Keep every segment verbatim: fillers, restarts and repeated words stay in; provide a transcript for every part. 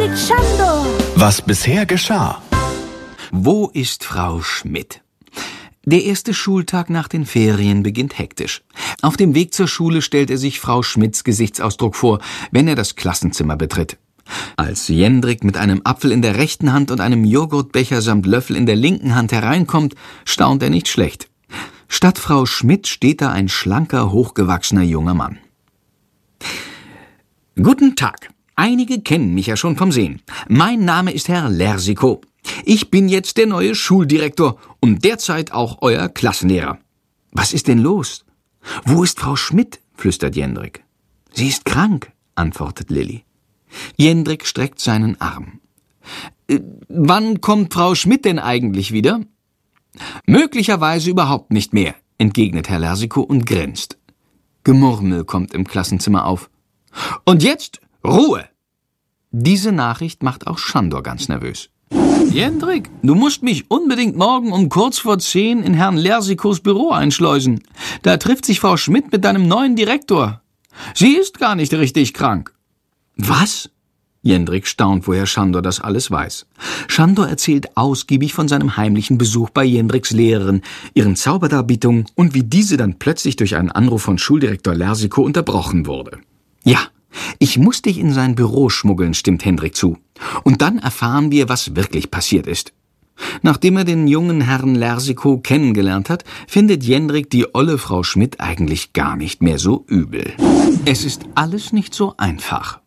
mit Schandor. Was bisher geschah. Wo ist Frau Schmidt? Der erste Schultag nach den Ferien beginnt hektisch. Auf dem Weg zur Schule stellt er sich Frau Schmidts Gesichtsausdruck vor, wenn er das Klassenzimmer betritt. Als Jendrik mit einem Apfel in der rechten Hand und einem Joghurtbecher samt Löffel in der linken Hand hereinkommt, staunt er nicht schlecht. Statt Frau Schmidt steht da ein schlanker, hochgewachsener junger Mann. Guten Tag. Einige kennen mich ja schon vom Sehen. Mein Name ist Herr Lersikow. Ich bin jetzt der neue Schuldirektor und derzeit auch euer Klassenlehrer. Was ist denn los? Wo ist Frau Schmidt? Flüstert Jendrik. Sie ist krank, antwortet Lilli. Jendrik streckt seinen Arm. Äh, wann kommt Frau Schmidt denn eigentlich wieder? Möglicherweise überhaupt nicht mehr, entgegnet Herr Lersikow und grinst. Gemurmel kommt im Klassenzimmer auf. Und jetzt Ruhe! Diese Nachricht macht auch Schandor ganz nervös. Jendrik, du musst mich unbedingt morgen um kurz vor zehn in Herrn Lersikows Büro einschleusen. Da trifft sich Frau Schmidt mit deinem neuen Direktor. Sie ist gar nicht richtig krank. Was? Jendrik staunt, woher Schandor das alles weiß. Schandor erzählt ausgiebig von seinem heimlichen Besuch bei Jendriks Lehrerin, ihren Zauberdarbietungen und wie diese dann plötzlich durch einen Anruf von Schuldirektor Lersikow unterbrochen wurde. Ja, ich muss dich in sein Büro schmuggeln, stimmt Hendrik zu. Und dann erfahren wir, was wirklich passiert ist. Nachdem er den jungen Herrn Lersikow kennengelernt hat, findet Jendrik die olle Frau Schmidt eigentlich gar nicht mehr so übel. Es ist alles nicht so einfach.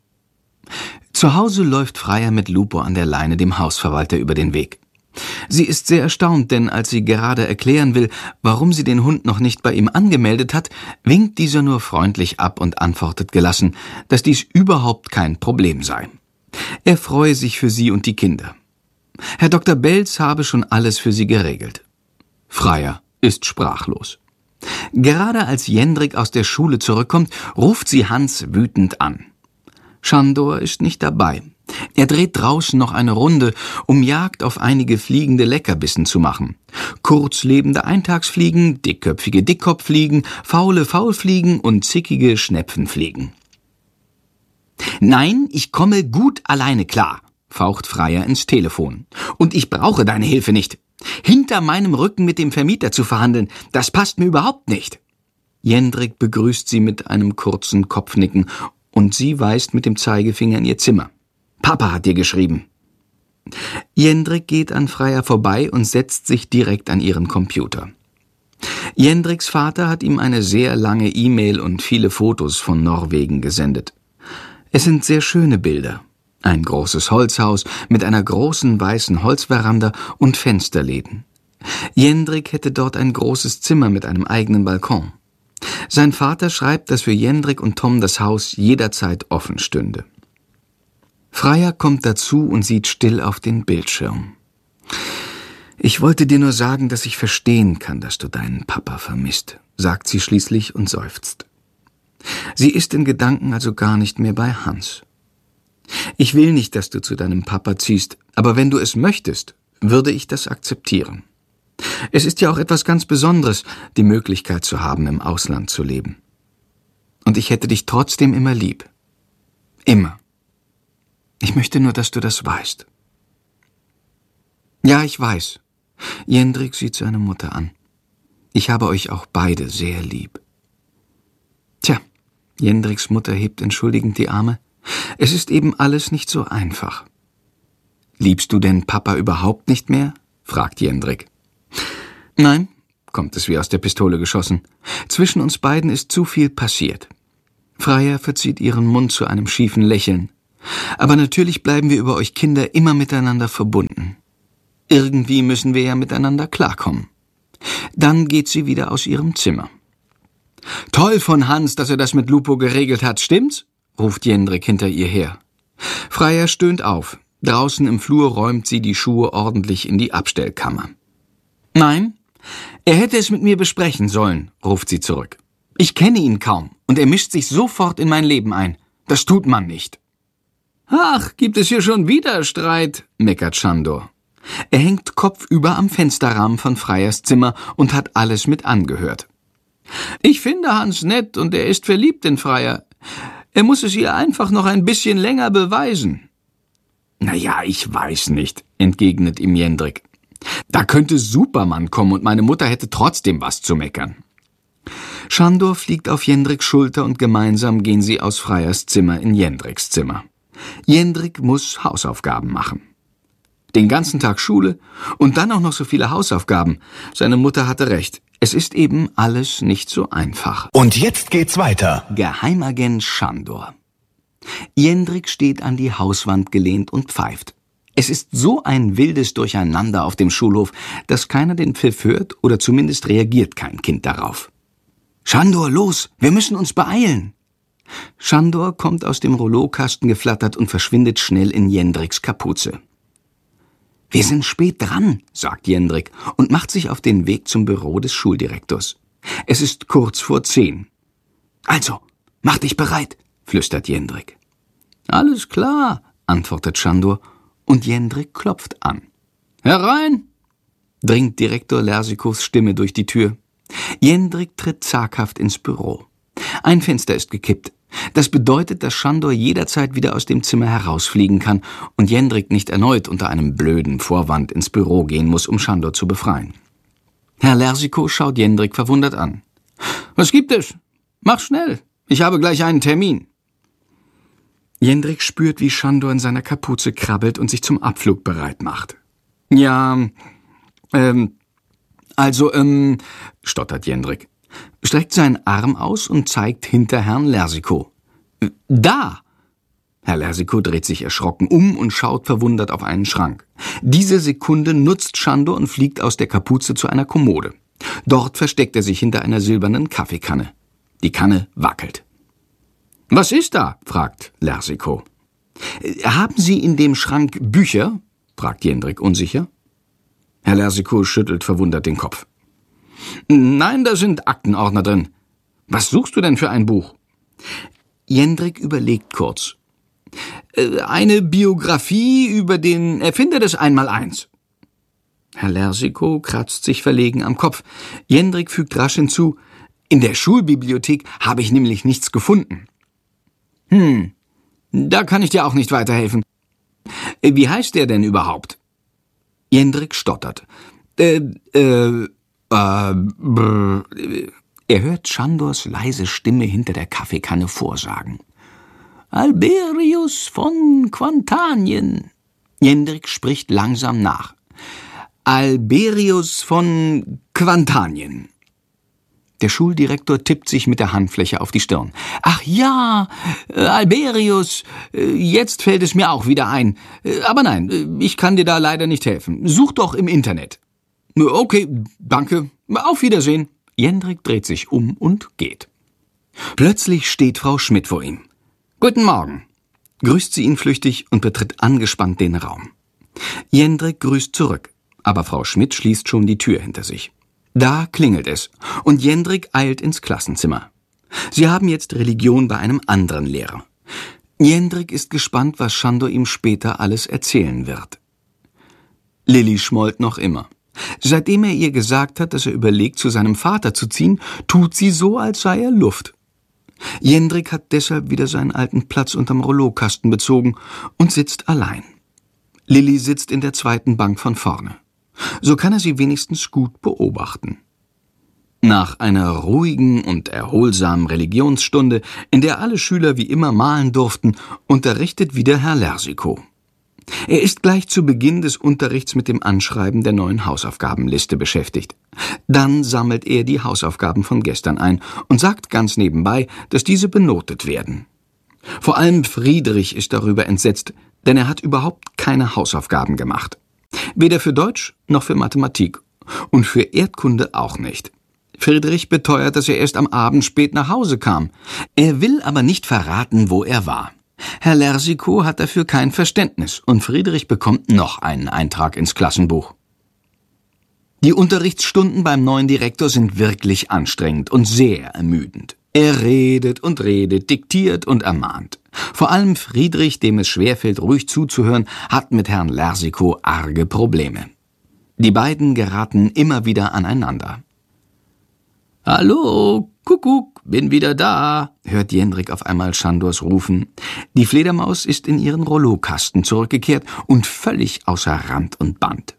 Zu Hause läuft Freya mit Lupo an der Leine dem Hausverwalter über den Weg. Sie ist sehr erstaunt, denn als sie gerade erklären will, warum sie den Hund noch nicht bei ihm angemeldet hat, winkt dieser nur freundlich ab und antwortet gelassen, dass dies überhaupt kein Problem sei. Er freue sich für sie und die Kinder. Herr Doktor Belz habe schon alles für sie geregelt. Freya ist sprachlos. Gerade als Jendrik aus der Schule zurückkommt, ruft sie Hans wütend an. Schandor ist nicht dabei. Er dreht draußen noch eine Runde, um Jagd auf einige fliegende Leckerbissen zu machen. Kurzlebende Eintagsfliegen, dickköpfige Dickkopffliegen, faule Faulfliegen und zickige Schnepfenfliegen. »Nein, ich komme gut alleine klar«, faucht Freya ins Telefon. »Und ich brauche deine Hilfe nicht. Hinter meinem Rücken mit dem Vermieter zu verhandeln, das passt mir überhaupt nicht.« Jendrik begrüßt sie mit einem kurzen Kopfnicken und sie weist mit dem Zeigefinger in ihr Zimmer. »Papa hat dir geschrieben.« Jendrik geht an Freya vorbei und setzt sich direkt an ihren Computer. Jendriks Vater hat ihm eine sehr lange E-Mail und viele Fotos von Norwegen gesendet. Es sind sehr schöne Bilder. Ein großes Holzhaus mit einer großen weißen Holzveranda und Fensterläden. Jendrik hätte dort ein großes Zimmer mit einem eigenen Balkon. Sein Vater schreibt, dass für Jendrik und Tom das Haus jederzeit offen stünde. Freya kommt dazu und sieht still auf den Bildschirm. »Ich wollte dir nur sagen, dass ich verstehen kann, dass du deinen Papa vermisst«, sagt sie schließlich und seufzt. Sie ist in Gedanken also gar nicht mehr bei Hans. »Ich will nicht, dass du zu deinem Papa ziehst, aber wenn du es möchtest, würde ich das akzeptieren. Es ist ja auch etwas ganz Besonderes, die Möglichkeit zu haben, im Ausland zu leben. Und ich hätte dich trotzdem immer lieb. Immer. Ich möchte nur, dass du das weißt.« »Ja, ich weiß.« Jendrik sieht seine Mutter an. »Ich habe euch auch beide sehr lieb.« Tja, Jendriks Mutter hebt entschuldigend die Arme. »Es ist eben alles nicht so einfach.« »Liebst du denn Papa überhaupt nicht mehr?« fragt Jendrik. »Nein«, kommt es wie aus der Pistole geschossen. »Zwischen uns beiden ist zu viel passiert.« Freya verzieht ihren Mund zu einem schiefen Lächeln. »Aber natürlich bleiben wir über euch Kinder immer miteinander verbunden. Irgendwie müssen wir ja miteinander klarkommen.« Dann geht sie wieder aus ihrem Zimmer. »Toll von Hans, dass er das mit Lupo geregelt hat, stimmt's?« ruft Jendrik hinter ihr her. Freya stöhnt auf. Draußen im Flur räumt sie die Schuhe ordentlich in die Abstellkammer. »Nein, er hätte es mit mir besprechen sollen«, ruft sie zurück. »Ich kenne ihn kaum und er mischt sich sofort in mein Leben ein. Das tut man nicht.« »Ach, gibt es hier schon wieder Streit?«, meckert Schandor. Er hängt kopfüber am Fensterrahmen von Freyas Zimmer und hat alles mit angehört. »Ich finde Hans nett und er ist verliebt in Freya. Er muss es ihr einfach noch ein bisschen länger beweisen.« Na ja, ich weiß nicht, entgegnet ihm Jendrik. Da könnte Superman kommen und meine Mutter hätte trotzdem was zu meckern. Sándor fliegt auf Jendriks Schulter und gemeinsam gehen sie aus Freyers Zimmer in Jendriks Zimmer. Jendrik muss Hausaufgaben machen. Den ganzen Tag Schule und dann auch noch so viele Hausaufgaben. Seine Mutter hatte recht. Es ist eben alles nicht so einfach. Und jetzt geht's weiter. Geheimagent Sándor. Jendrik steht an die Hauswand gelehnt und pfeift. Es ist so ein wildes Durcheinander auf dem Schulhof, dass keiner den Pfiff hört oder zumindest reagiert kein Kind darauf. »Sándor, los, wir müssen uns beeilen!« Sándor kommt aus dem Rouleaukasten geflattert und verschwindet schnell in Jendriks Kapuze. »Wir sind spät dran«, sagt Jendrik und macht sich auf den Weg zum Büro des Schuldirektors. Es ist kurz vor zehn. »Also, mach dich bereit«, flüstert Jendrik. »Alles klar«, antwortet Sándor und Jendrik klopft an. »Herein«, dringt Direktor Lersikos Stimme durch die Tür. Jendrik tritt zaghaft ins Büro. Ein Fenster ist gekippt. Das bedeutet, dass Sándor jederzeit wieder aus dem Zimmer herausfliegen kann und Jendrik nicht erneut unter einem blöden Vorwand ins Büro gehen muss, um Sándor zu befreien. Herr Lersiko schaut Jendrik verwundert an. »Was gibt es? Mach schnell, ich habe gleich einen Termin.« Jendrik spürt, wie Sándor in seiner Kapuze krabbelt und sich zum Abflug bereit macht. »Ja, ähm, also, ähm«, stottert Jendrik, streckt seinen Arm aus und zeigt hinter Herrn Lersiko. »Da!« Herr Lersiko dreht sich erschrocken um und schaut verwundert auf einen Schrank. Diese Sekunde nutzt Sándor und fliegt aus der Kapuze zu einer Kommode. Dort versteckt er sich hinter einer silbernen Kaffeekanne. Die Kanne wackelt. »Was ist da?« fragt Lersiko. »Haben Sie in dem Schrank Bücher?« fragt Jendrik unsicher. Herr Lersiko schüttelt verwundert den Kopf. »Nein, da sind Aktenordner drin. Was suchst du denn für ein Buch?« Jendrik überlegt kurz. »Eine Biografie über den Erfinder des Einmaleins.« Herr Lersiko kratzt sich verlegen am Kopf. Jendrik fügt rasch hinzu, »In der Schulbibliothek habe ich nämlich nichts gefunden.« »Hm, da kann ich dir auch nicht weiterhelfen. Wie heißt der denn überhaupt?« Jendrik stottert. Äh, äh, äh, brr. Er hört Sándors leise Stimme hinter der Kaffeekanne vorsagen. »Alberius von Quantanien.« Jendrik spricht langsam nach. »Alberius von Quantanien.« Der Schuldirektor tippt sich mit der Handfläche auf die Stirn. »Ach ja, Alberius, jetzt fällt es mir auch wieder ein. Aber nein, ich kann dir da leider nicht helfen. Such doch im Internet.« »Okay, danke. Auf Wiedersehen.« Jendrik dreht sich um und geht. Plötzlich steht Frau Schmidt vor ihm. »Guten Morgen«, grüßt sie ihn flüchtig und betritt angespannt den Raum. Jendrik grüßt zurück, aber Frau Schmidt schließt schon die Tür hinter sich. Da klingelt es, und Jendrik eilt ins Klassenzimmer. Sie haben jetzt Religion bei einem anderen Lehrer. Jendrik ist gespannt, was Sándor ihm später alles erzählen wird. Lilli schmollt noch immer. Seitdem er ihr gesagt hat, dass er überlegt, zu seinem Vater zu ziehen, tut sie so, als sei er Luft. Jendrik hat deshalb wieder seinen alten Platz unterm Rouleaukasten bezogen und sitzt allein. Lilli sitzt in der zweiten Bank von vorne. So kann er sie wenigstens gut beobachten. Nach einer ruhigen und erholsamen Religionsstunde, in der alle Schüler wie immer malen durften, unterrichtet wieder Herr Lersiko. Er ist gleich zu Beginn des Unterrichts mit dem Anschreiben der neuen Hausaufgabenliste beschäftigt. Dann sammelt er die Hausaufgaben von gestern ein und sagt ganz nebenbei, dass diese benotet werden. Vor allem Friedrich ist darüber entsetzt, denn er hat überhaupt keine Hausaufgaben gemacht. Weder für Deutsch noch für Mathematik und für Erdkunde auch nicht. Friedrich beteuert, dass er erst am Abend spät nach Hause kam. Er will aber nicht verraten, wo er war. Herr Lersiko hat dafür kein Verständnis und Friedrich bekommt noch einen Eintrag ins Klassenbuch. Die Unterrichtsstunden beim neuen Direktor sind wirklich anstrengend und sehr ermüdend. Er redet und redet, diktiert und ermahnt. Vor allem Friedrich, dem es schwerfällt, ruhig zuzuhören, hat mit Herrn Lersiko arge Probleme. Die beiden geraten immer wieder aneinander. »Hallo, »Kuckuck, bin wieder da«, hört Jendrik auf einmal Schandors rufen. Die Fledermaus ist in ihren Rollokasten zurückgekehrt und völlig außer Rand und Band.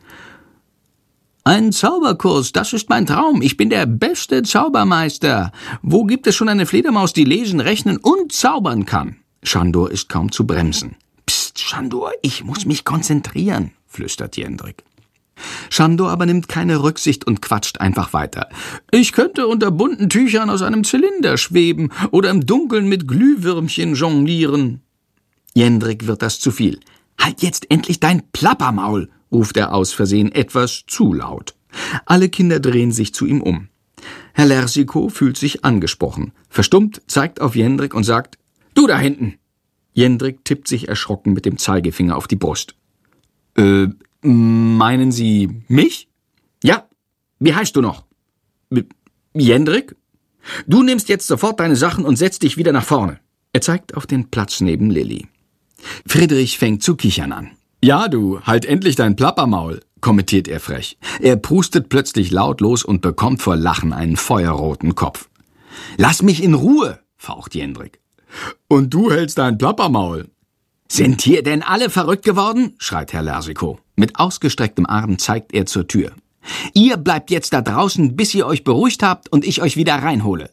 »Ein Zauberkurs, das ist mein Traum. Ich bin der beste Zaubermeister. Wo gibt es schon eine Fledermaus, die lesen, rechnen und zaubern kann?« Schandor ist kaum zu bremsen. »Psst, Schandor, ich muss mich konzentrieren«, flüstert Jendrik. Schandor aber nimmt keine Rücksicht und quatscht einfach weiter. »Ich könnte unter bunten Tüchern aus einem Zylinder schweben oder im Dunkeln mit Glühwürmchen jonglieren.« Jendrik wird das zu viel. »Halt jetzt endlich dein Plappermaul«, ruft er aus Versehen etwas zu laut. Alle Kinder drehen sich zu ihm um. Herr Lersikow fühlt sich angesprochen. Verstummt zeigt auf Jendrik und sagt, »Du da hinten!« Jendrik tippt sich erschrocken mit dem Zeigefinger auf die Brust. »Äh, meinen Sie mich?« »Ja, wie heißt du noch?« »Jendrik?« »Du nimmst jetzt sofort deine Sachen und setzt dich wieder nach vorne.« Er zeigt auf den Platz neben Lilli. Friedrich fängt zu kichern an. »Ja, du, halt endlich dein Plappermaul«, kommentiert er frech. Er prustet plötzlich laut los und bekommt vor Lachen einen feuerroten Kopf. »Lass mich in Ruhe«, faucht Jendrik. »Und du hältst dein Plappermaul.« »Sind hier denn alle verrückt geworden?«, schreit Herr Lersikow. Mit ausgestrecktem Arm zeigt er zur Tür. »Ihr bleibt jetzt da draußen, bis ihr euch beruhigt habt und ich euch wieder reinhole.«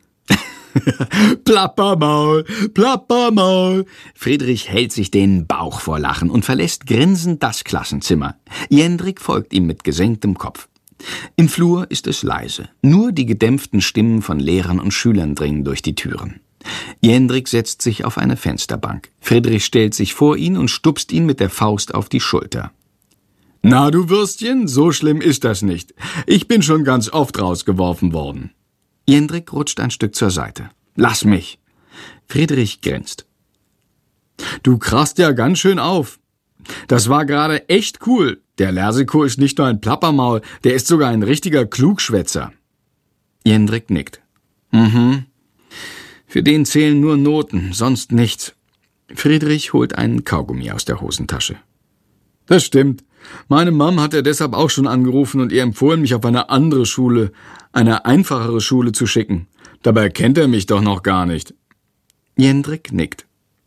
»Plappermaul, Plappermaul!« Friedrich hält sich den Bauch vor Lachen und verlässt grinsend das Klassenzimmer. Jendrik folgt ihm mit gesenktem Kopf. Im Flur ist es leise. Nur die gedämpften Stimmen von Lehrern und Schülern dringen durch die Türen. Jendrik setzt sich auf eine Fensterbank. Friedrich stellt sich vor ihn und stupst ihn mit der Faust auf die Schulter. »Na, du Würstchen, so schlimm ist das nicht. Ich bin schon ganz oft rausgeworfen worden.« Jendrik rutscht ein Stück zur Seite. »Lass mich!« Friedrich grinst. »Du krachst ja ganz schön auf. Das war gerade echt cool. Der Lersikow ist nicht nur ein Plappermaul, der ist sogar ein richtiger Klugschwätzer.« Jendrik nickt. »Mhm. Für den zählen nur Noten, sonst nichts.« Friedrich holt einen Kaugummi aus der Hosentasche. »Das stimmt. Meine Mom hat er deshalb auch schon angerufen und ihr empfohlen, mich auf eine andere Schule, eine einfachere Schule zu schicken. Dabei kennt er mich doch noch gar nicht.« Jendrik nickt.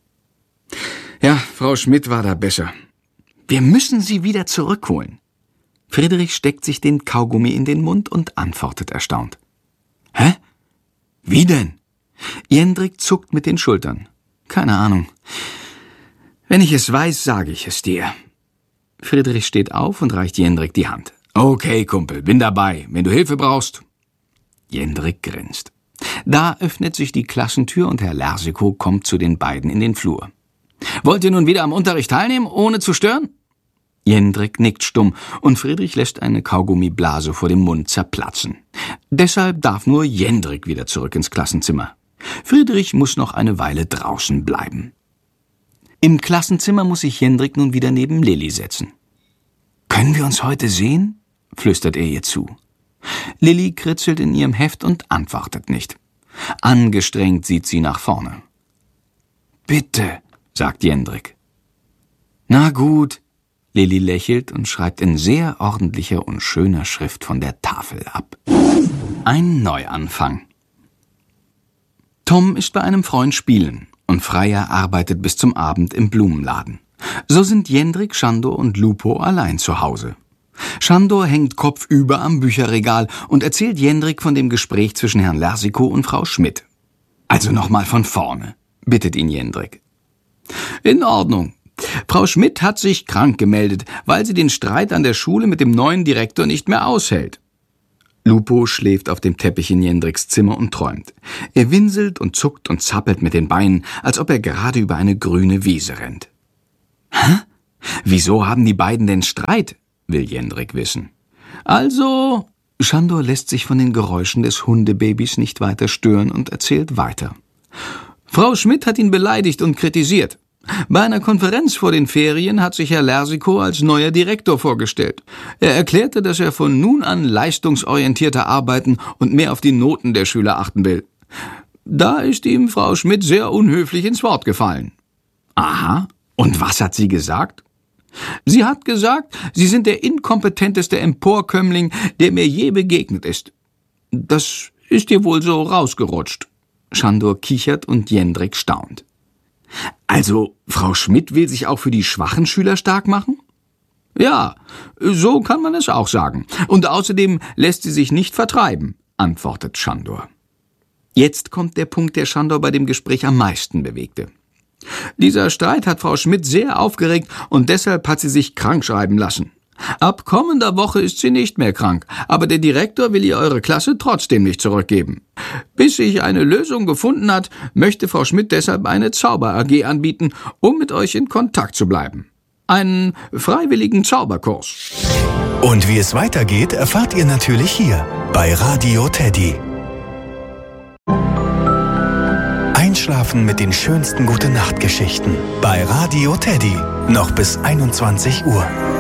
»Ja, Frau Schmidt war da besser. Wir müssen sie wieder zurückholen.« Friedrich steckt sich den Kaugummi in den Mund und antwortet erstaunt. »Hä? Wie denn?« Jendrik zuckt mit den Schultern. »Keine Ahnung. Wenn ich es weiß, sage ich es dir.« Friedrich steht auf und reicht Jendrik die Hand. »Okay, Kumpel, bin dabei, wenn du Hilfe brauchst.« Jendrik grinst. Da öffnet sich die Klassentür und Herr Lersikow kommt zu den beiden in den Flur. »Wollt ihr nun wieder am Unterricht teilnehmen, ohne zu stören?« Jendrik nickt stumm und Friedrich lässt eine Kaugummiblase vor dem Mund zerplatzen. Deshalb darf nur Jendrik wieder zurück ins Klassenzimmer. Friedrich muss noch eine Weile draußen bleiben. Im Klassenzimmer muss sich Jendrik nun wieder neben Lilli setzen. »Können wir uns heute sehen?« flüstert er ihr zu. Lilli kritzelt in ihrem Heft und antwortet nicht. Angestrengt sieht sie nach vorne. »Bitte«, sagt Jendrik. »Na gut«, Lilli lächelt und schreibt in sehr ordentlicher und schöner Schrift von der Tafel ab. Ein Neuanfang. Tom ist bei einem Freund spielen und Freya arbeitet bis zum Abend im Blumenladen. So sind Jendrik, Schandor und Lupo allein zu Hause. Schandor hängt kopfüber am Bücherregal und erzählt Jendrik von dem Gespräch zwischen Herrn Lersikow und Frau Schmidt. »Also nochmal von vorne«, bittet ihn Jendrik. »In Ordnung. Frau Schmidt hat sich krank gemeldet, weil sie den Streit an der Schule mit dem neuen Direktor nicht mehr aushält.« Lupo schläft auf dem Teppich in Jendriks Zimmer und träumt. Er winselt und zuckt und zappelt mit den Beinen, als ob er gerade über eine grüne Wiese rennt. »Hä? Wieso haben die beiden denn Streit?« will Jendrik wissen. »Also...« Schandor lässt sich von den Geräuschen des Hundebabys nicht weiter stören und erzählt weiter. »Frau Schmidt hat ihn beleidigt und kritisiert. Bei einer Konferenz vor den Ferien hat sich Herr Lersikow als neuer Direktor vorgestellt. Er erklärte, dass er von nun an leistungsorientierter arbeiten und mehr auf die Noten der Schüler achten will. Da ist ihm Frau Schmidt sehr unhöflich ins Wort gefallen.« »Aha, und was hat sie gesagt?« »Sie hat gesagt, Sie sind der inkompetenteste Emporkömmling, der mir je begegnet ist. Das Ist dir wohl so rausgerutscht. Schandor kichert und Jendrik staunt. Also, Frau Schmidt will sich auch für die schwachen Schüler stark machen? Ja, so kann man es auch sagen. Und außerdem lässt sie sich nicht vertreiben, antwortet Schandor. Jetzt kommt der Punkt, der Schandor bei dem Gespräch am meisten bewegte. Dieser Streit hat Frau Schmidt sehr aufgeregt und deshalb hat sie sich krankschreiben lassen. Ab kommender Woche ist sie nicht mehr krank, aber der Direktor will ihr eure Klasse trotzdem nicht zurückgeben. Bis sich eine Lösung gefunden hat, möchte Frau Schmidt deshalb eine Zauber-A G anbieten, um mit euch in Kontakt zu bleiben. Einen freiwilligen Zauberkurs. Und wie es weitergeht, erfahrt ihr natürlich hier bei Radio Teddy. Einschlafen mit den schönsten Gute-Nacht-Geschichten bei Radio Teddy. Noch bis einundzwanzig Uhr.